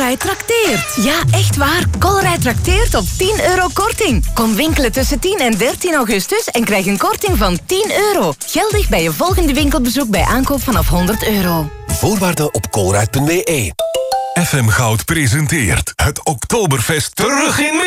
Colruyt trakteert. Ja, echt waar. Colruyt trakteert op 10 euro korting. Kom winkelen tussen 10 en 13 augustus en krijg een korting van 10 euro. Geldig bij je volgende winkelbezoek bij aankoop vanaf 100 euro. Voorwaarden op colruyt.be. FM Goud presenteert het Oktoberfest terug in